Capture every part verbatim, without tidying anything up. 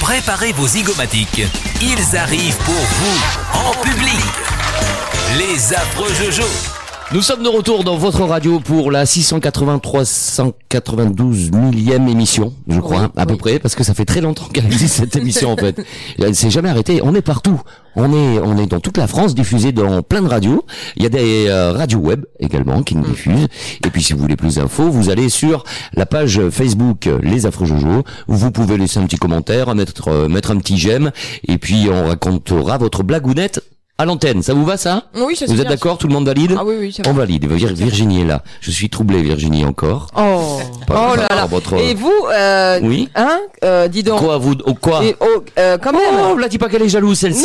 Préparez vos zygomatiques. Ils arrivent pour vous, en public. Les affreux Jojo. Nous sommes de retour dans votre radio pour la six cent quatre-vingts trois cent quatre-vingt-douze millième émission, je crois, oui, à oui. peu près, parce que ça fait très longtemps qu'elle existe cette émission en fait. Elle s'est jamais arrêtée. On est partout. On est, on est dans toute la France, diffusé dans plein de radios. Il y a des euh, radios web également qui nous diffusent. Et puis si vous voulez plus d'infos, vous allez sur la page Facebook Les Affreux Jojo. Vous pouvez laisser un petit commentaire, mettre, euh, mettre un petit j'aime, et puis on racontera votre blagounette à l'antenne. Ça vous va, ça? Oui, ça. Vous êtes d'accord? Tout le monde valide? Ah oui, oui, ça va. On valide. Virginie est là. Je suis troublé, Virginie, encore. Oh, Par, oh là là. Votre... Et vous, euh, oui? Hein, euh, dis donc. Quoi, vous, oh, quoi? Et, oh, euh, quand même. Oh, là, dis pas qu'elle est jalouse, celle-ci.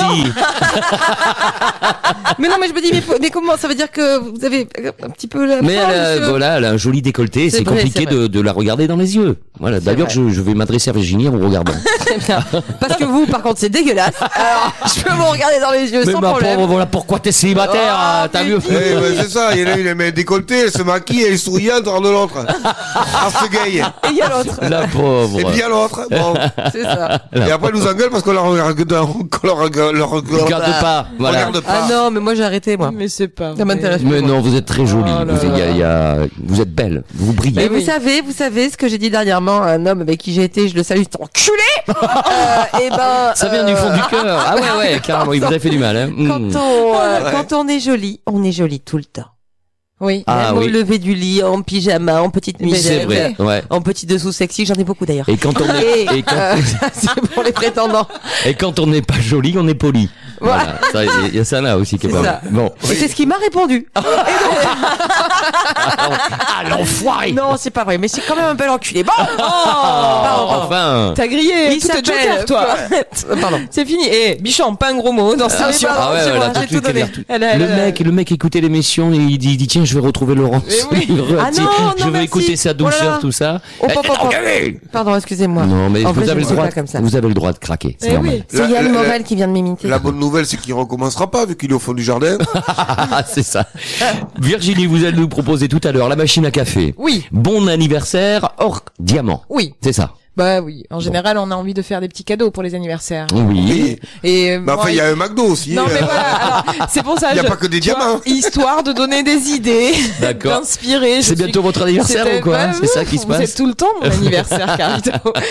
Mais non, mais je me dis, mais, mais comment? Ça veut dire que vous avez un petit peu la. Mais forme, elle a, voilà, elle a un joli décolleté. C'est, c'est vrai, compliqué c'est de, de la regarder dans les yeux. Voilà. C'est D'ailleurs, je, je vais m'adresser à Virginie en vous regardant. Très bien. Parce que vous, par contre, c'est dégueulasse. Alors, je peux vous regarder dans les yeux mais sans ma problème. Pauvre, voilà pourquoi t'es célibataire, oh, t'as vu? Eh ben, c'est ça, il y en a une, elle met décolleté, elle se maquille, elle est souriante, hors de l'autre. Ah, ce gay. Et il y a l'autre. La pauvre. Et puis il y a l'autre. Bon. C'est ça. Et après, elle nous engueule parce qu'on la regarde, qu'on la regarde, leur regarde pas. Voilà. Regarde pas. Ah non, mais moi j'ai arrêté, moi. Mais c'est pas. Ça m'intéresse pas. Mais non, vous êtes très jolie. Oh là vous, là. y a, y a, vous êtes belle. Vous brillez. Et oui. vous savez, vous savez ce que j'ai dit dernièrement à un homme avec qui j'ai été, je le salue, c'est enculé. euh, Et ben. Ça vient euh... du fond du cœur. Ah ouais, ouais, carrément. Il vous a fait du mal, hein. Quand mmh. on, euh, ouais. quand on est joli, on est joli tout le temps. Oui. Ah, Même oui. au lever du lit, en pyjama, en petite Mais C'est misère, vrai, ouais. en petit dessous sexy, j'en ai beaucoup d'ailleurs. Et quand on est, Et, et quand, euh, c'est pour les prétendants. et quand on n'est pas joli, on est poli. Voilà. Voilà. Il y a ça là aussi qui est C'est pas ça. mal. Bon. Et c'est ce qu'il m'a répondu. Ah, l'enfoiré! Non, c'est pas vrai, mais c'est quand même un bel enculé. Bon! Oh, enfin! T'as grillé Il tout est s'appelle, joker, toi. Pardon. C'est fini. Et Bichon, pas un gros mot dans cette Ah, émission. Ah ouais, c'est elle moi, a tout j'ai de suite tout donné. éclairé tout. Elle a- elle Le a- mec, le mec écoutait l'émission et il dit, il dit tiens, je vais retrouver Laurence. Mais oui. Il re- Ah dit, non, non, je vais merci. écouter sa douceur, Oh là là. tout ça. Oh, Eh, papa, papa. engueulé. Pardon, excusez-moi. Non, mais En vous vrai, je avez ne le suis droit, pas comme ça. vous avez le droit de craquer. C'est Eh normal. oui. C'est La- Yann la- Morel qui vient de m'imiter. La bonne nouvelle, c'est qu'il recommencera pas, vu qu'il est au fond du jardin. Ah, c'est ça. Virginie, vous allez nous proposer tout à l'heure la machine à café. Oui. Bon anniversaire hors diamant. Oui. C'est ça. Bah oui. En général, on a envie de faire des petits cadeaux pour les anniversaires. Oui. Et euh, Mais enfin, moi, il y a un McDo aussi. Non mais euh, voilà, alors, c'est pour ça. Il y a je- pas que des tu vois, diamants. Histoire de donner des idées, D'accord. d'inspirer. je C'est suis- bientôt votre anniversaire C'était- ou quoi? bah, C'est ça qui se vous passe? êtes tout le temps mon anniversaire, Carlito.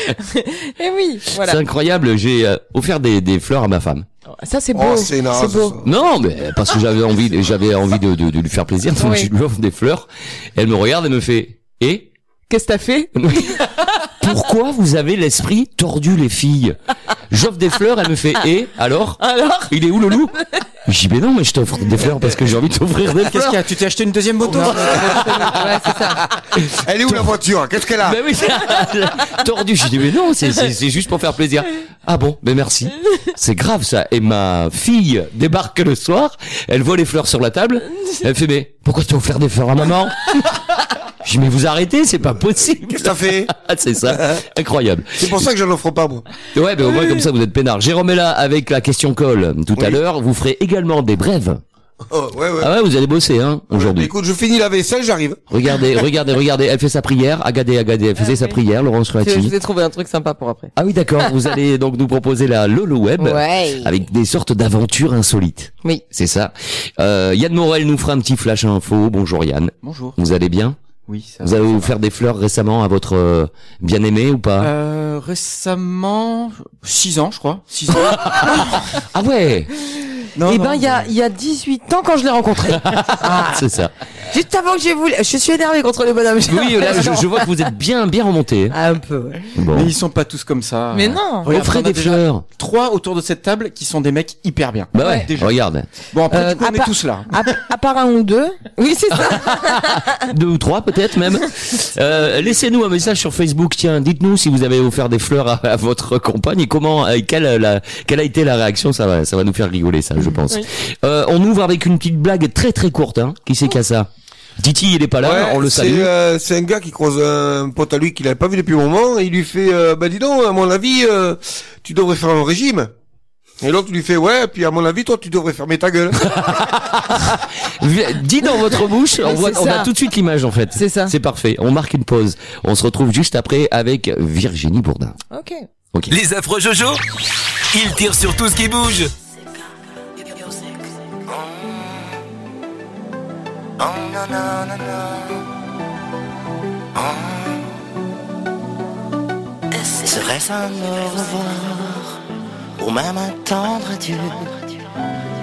Et oui, voilà. C'est incroyable. J'ai euh, offert des, des fleurs à ma femme. Ça c'est beau. Oh, c'est naze, c'est beau. ça. Non, mais parce que j'avais envie, j'avais envie de, de, de lui faire plaisir. Donc Oui. je lui offre des fleurs. Elle me regarde et me fait et Qu'est-ce que t'as fait? pourquoi vous avez l'esprit tordu, les filles? J'offre des fleurs, elle me fait et alors? Alors? Il est où le loup? Je dis mais non, mais je t'offre des fleurs parce que j'ai envie de t'offrir des Qu'est-ce fleurs. qu'il y a? Tu t'es acheté une deuxième moto? Ouais, c'est ça. Elle est où la voiture? Qu'est-ce qu'elle a? Ben oui, c'est tordu. Je dis mais non, c'est c'est c'est juste pour faire plaisir. Ah bon, ben merci. C'est grave ça. Et ma fille débarque le soir, elle voit les fleurs sur la table, elle fait mais pourquoi tu as offert des fleurs à maman? Je dis mais vous arrêtez, c'est pas possible. Qu'est-ce que t'as fait? Ah, c'est ça, incroyable. C'est pour ça que je n'en offre pas, moi. Ouais, ben au moins comme ça vous êtes peinard. Jérôme est là avec la question colle tout à Oui. l'heure. Vous ferez également des brèves. Oh, ouais, ouais. Ah ouais, vous allez bosser hein aujourd'hui. Écoute, je finis la vaisselle, j'arrive. Regardez, regardez, regardez. Elle fait sa prière. Agadé, Agadé. Elle faisait sa prière. Laurence Je Rouati. vous ai trouvé un truc sympa pour après. Ah oui, d'accord. Vous allez donc nous proposer la Lolo Web. Ouais. Avec des sortes d'aventures insolites. Oui. C'est ça. Euh, Yann Morel nous fera un petit flash info. Bonjour Yann. Bonjour. Vous allez bien? Oui, ça Vous va. avez offert des fleurs récemment à votre euh, bien-aimé ou pas? Euh, récemment, six ans, je crois. Six ans. Ah ouais. Non, Eh non, ben, il y a, il y a dix-huit ans quand je l'ai rencontré. Ah. C'est ça. Juste avant que j'ai voulu, je suis énervé contre le bonhomme. Oui, là, je, je vois que vous êtes bien, bien remonté. Ah, un peu, ouais. Bon. Mais ils sont pas tous comme ça. Mais non. Regarde, Offrez on a des déjà fleurs. Trois autour de cette table qui sont des mecs hyper bien. Bah ouais. Déjà. Regarde. Bon, après, Euh, du coup, à on est part- tous là. À, à part un ou deux. Oui, c'est ça. Deux ou trois peut-être même. Euh, laissez-nous un message sur Facebook. Tiens, dites-nous si vous avez offert des fleurs à, à votre compagne et comment, et quelle, la, quelle a été la réaction. Ça va, ça va nous faire rigoler, ça, je pense. Oui. Euh, on ouvre avec une petite blague très très courte. Hein. Qui c'est qui a ça? Titi, il est pas là. Ouais, on le c'est, salue. euh, c'est un gars qui croise un pote à lui qu'il avait pas vu depuis un moment, et il lui fait, euh, bah dis donc, à mon avis, euh, tu devrais faire un régime. Et l'autre lui fait, ouais, puis à mon avis, toi, tu devrais fermer ta gueule. Dis dans votre bouche, on, Mais voit, c'est on ça. a tout de suite l'image en fait. C'est ça. C'est parfait. On marque une pause. On se retrouve juste après avec Virginie Bourdin. Ok. Ok. Les affreux Jojo, ils tirent sur tout ce qui bouge. Oh non non non non. Oh. Serait-ce un au revoir ou même un tendre adieu?